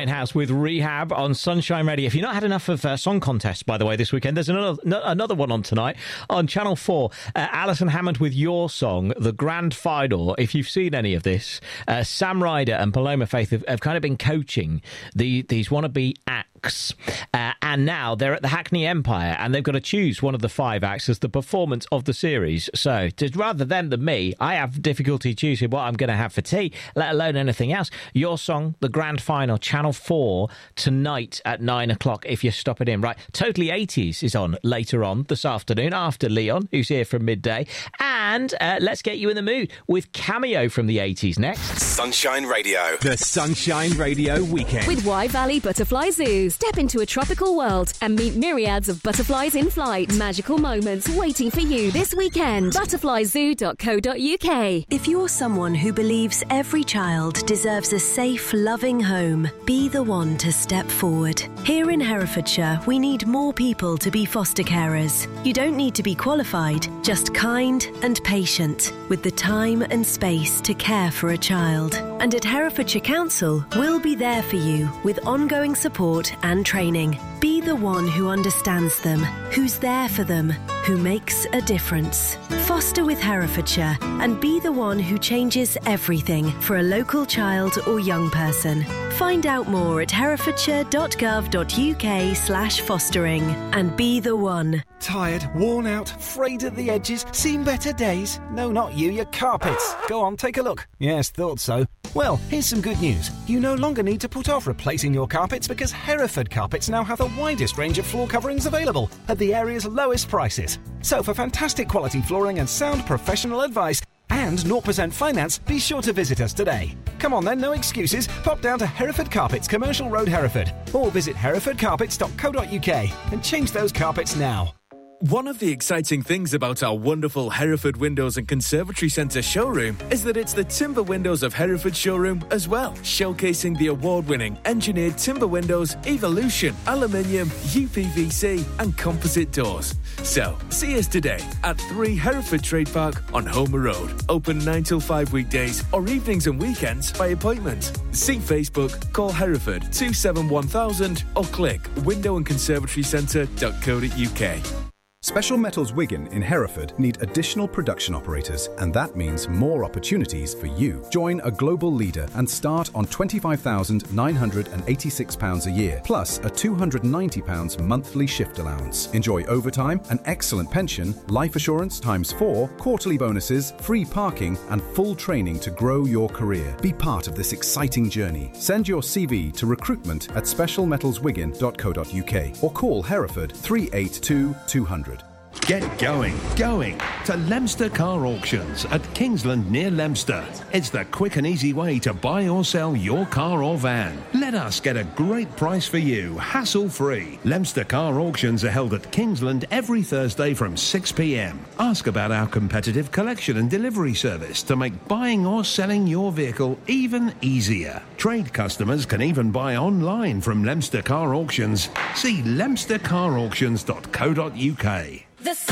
Winehouse with Rehab on Sunshine Radio. If you've not had enough of song contests, by the way, this weekend, there's another one on tonight on Channel 4. Alison Hammond with Your Song, the grand final. If you've seen any of this, Sam Ryder and Paloma Faith have kind of been coaching these wannabe acts. And now they're at the Hackney Empire and they've got to choose one of the 5 acts as the performance of the series. So rather them than me, I have difficulty choosing what I'm going to have for tea, let alone anything else. Your Song, the grand final, Channel 4 tonight at 9 o'clock if you're stopping in. Right, Totally 80s is on later on this afternoon after Leon, who's here from midday. And let's get you in the mood with Cameo from the 80s next. Sunshine Radio. The Sunshine Radio Weekend. With Wye Valley Butterfly Zoo. Step into a tropical world and meet myriads of butterflies in flight. Magical moments waiting for you this weekend. Butterflyzoo.co.uk. If you're someone who believes every child deserves a safe, loving home, be the one to step forward. Here in Herefordshire, we need more people to be foster carers. You don't need to be qualified, just kind and patient, with the time and space to care for a child. And at Herefordshire Council, we'll be there for you with ongoing support and training. Be the one who understands them, who's there for them, who makes a difference. Foster with Herefordshire and be the one who changes everything for a local child or young person. Find out more at herefordshire.gov.uk/fostering and be the one. Tired, worn out, frayed at the edges, seen better days? No, not you, your carpets. Go on, take a look. Yes, thought so. Well, here's some good news. You no longer need to put off replacing your carpets because Hereford Carpets now have the widest range of floor coverings available at the area's lowest prices. So for fantastic quality flooring and sound professional advice and 0% finance, be sure to visit us today. Come on then, no excuses. Pop down to Hereford Carpets, Commercial Road, Hereford, or visit herefordcarpets.co.uk and change those carpets now. One of the exciting things about our wonderful Hereford Windows and Conservatory Centre showroom is that it's the Timber Windows of Hereford showroom as well, showcasing the award-winning engineered timber windows, Evolution, aluminium, UPVC and composite doors. So, see us today at 3 Hereford Trade Park on Homer Road. Open 9 till 5 weekdays or evenings and weekends by appointment. See Facebook, call Hereford 271,000 or click windowandconservatorycentre.co.uk. Special Metals Wigan in Hereford need additional production operators, and that means more opportunities for you. Join a global leader and start on £25,986 a year, plus a £290 monthly shift allowance. Enjoy overtime, an excellent pension, life assurance ×4, quarterly bonuses, free parking, and full training to grow your career. Be part of this exciting journey. Send your CV to recruitment@specialmetalswigan.co.uk or call Hereford 382 200. Get going to Leominster Car Auctions at Kingsland near Leominster. It's the quick and easy way to buy or sell your car or van. Let us get a great price for you, hassle-free. Leominster Car Auctions are held at Kingsland every Thursday from 6 p.m. Ask about our competitive collection and delivery service to make buying or selling your vehicle even easier. Trade customers can even buy online from Leominster Car Auctions. See leominstercarauctions.co.uk. The